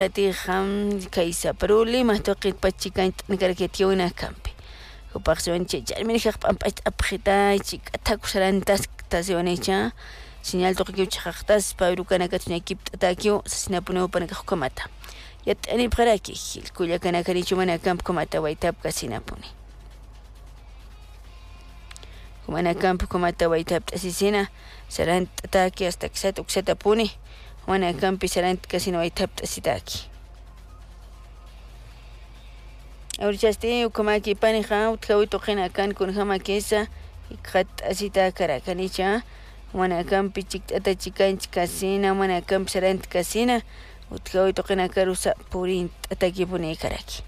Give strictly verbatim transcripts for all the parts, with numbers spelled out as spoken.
Tijam kaisa problema toqit pachikan nikarketiuna kampi. Kupaksuan chicha mirija pampat apjita chik atakusarantas tasionecha. Señal toqi uchaqtas pabrukana katuna ekip takio sinapuno panakakamata. Yat ani paraki kuya kana kanichumana kamp komata waitap kasinapuni. Kumana kamp komata waitap asisina sarant ataki hasta ksat uksatapuni. Wana kampi sarant kasino waitap asitaki. Ahorchaste ukamaki panija utkawito qina kan kun hama kesa ikhat asita karakanicha. Wana kampi chiktata chikanch kasina wana kampi sarant kasina utkawito qina karusa purin ataki puni karaki.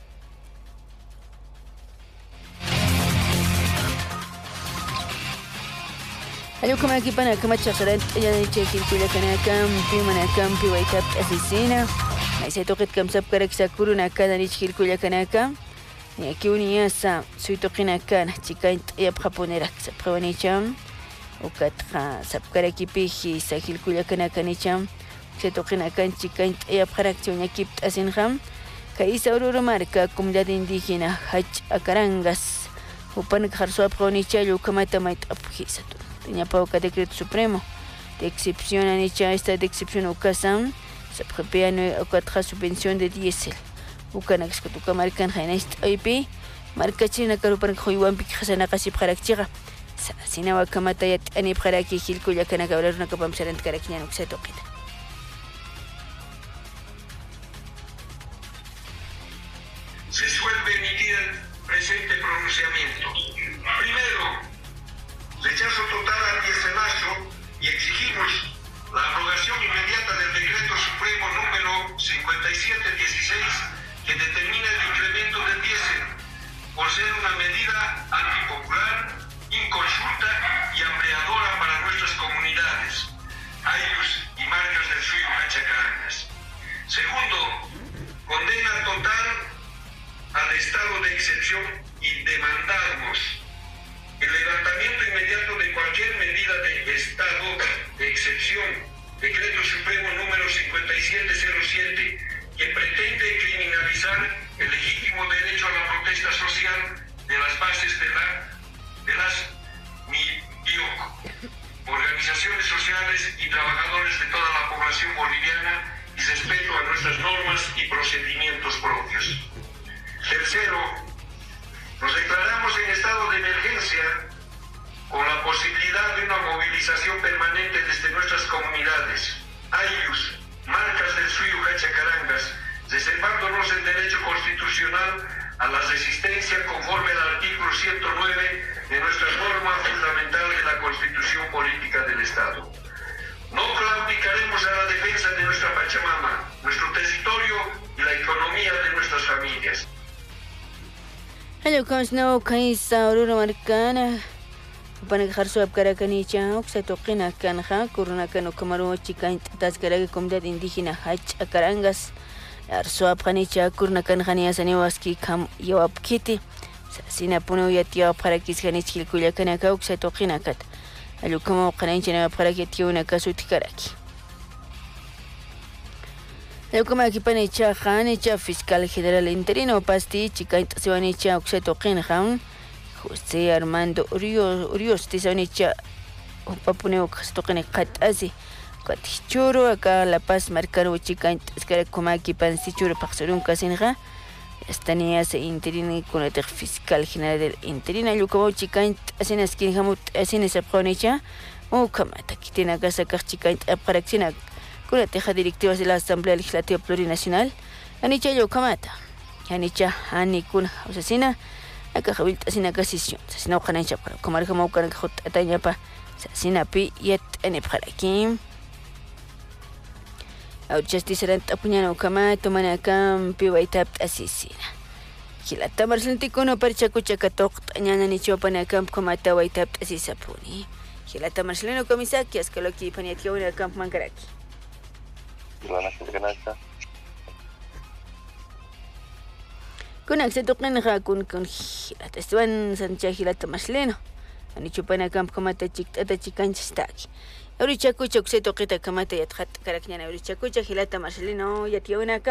Ayukum aquí pana kama chaksaran ya de chekil kula kana kampi mana kampi waitap asisina maise toqit kamsap karak sakuru na kana nichkil kula kana kam ni aquí uniasa sui toqina kana chikain yap japonerak saprawanicham ukatqa sapkaraki piji sakil kula kana kanicham se toqina kan chikain yap jarak chuñakip asinjam kaisa ururu marca comunidad indígena hach akarangas upan kharso aprawanicha yukamata mait apjisatu Teña pauca decreto supremo de excepción anicha esta de excepción ocasam se prepara no cuatro subvención de diésel ucanax que tu camarcan jainest ip marca china caro para joyuan pic hasana casi para chiga sina wa kamata yat ani para que hilku ya kana cabrar una capam serent caraquiano que se toquita se suele emitir el presente pronunciamiento. Primero, rechazo total al diéselazo y exigimos la abrogación inmediata del decreto supremo número cincuenta y siete dieciséis que determina el incremento del diésel por ser una medida antipopular, inconsulta y hambreadora para nuestras comunidades, ayllus y marcas del suyo Hachacarangas. Segundo, condena total al estado de excepción y demandamos el levantamiento inmediato de cualquier medida de estado de excepción, decreto supremo número cincuenta y siete cero siete, que pretende criminalizar el legítimo derecho a la protesta social de las bases de, la, de las M I I O C, organizaciones sociales y trabajadores de toda la población boliviana y respeto a nuestras normas y procedimientos propios. Tercero, nos declaramos en estado de emergencia con la posibilidad de una movilización permanente desde nuestras comunidades, ayllus, marcas del suyo Hachacarangas, reservándonos el derecho constitucional a la resistencia conforme al artículo ciento nueve de nuestra norma fundamental de la Constitución Política del Estado. No claudicaremos a la defensa de nuestra Pachamama, nuestro territorio y la economía de nuestras familias. Hello, comes no kaisa ururu marcana. Para dejar su apcaracanicha, se toquina canja, corona cano camaro chica tascara comunidad indígena hach akarangas. Arso apcanicha, corona canjania sanewaski cam yoap kitty. Sina puno yatia para kisganichil kuya canaka, se toquina cat. Hello, como cananchina para que tiene una casuticaraki. El como aquí panicha janicha fiscal general interino pasti chica intasionicha oxeto qinjan José Armando Urios Urios tisonicha papuneo castoqene qatasi katichuro acá La Paz marcaro chica intascara como aquí pansichuro paxorun casinja estania se interino con el fiscal general del interino yo como chica intasinas kinjamut asinas aponicha o kamata kitina casa chica intaparaxina con la teja directiva de la Asamblea Legislativa Plurinacional, Anicha Yokamata, Anicha Anikun, Osasina, Akajavilta Sina Casisión, Sasina Ojanacha para comer como Karakot Atayapa, Sasina Pi yet Eneparakim. Justice Rent Apuñano Kamato Manakam, Piwaitap Asisina. Kilata Marsanticono Perchacucha Catok, Añana Nichopanakam, Komata Waitap Asisapuni. Kilata Marcelino Comisaki, Ascaloki, Paniatio, Camp Mangaraki. Kun acceto qinja kun kun hilata estiban sancha hilata masleno ani chupana camp komata chiktata chikanchistaki Eurichakucha, Oxeto, Queta, Camata, Yathat, Caracñana, Eurichakucha, Gilata, Marcelino, Yationa.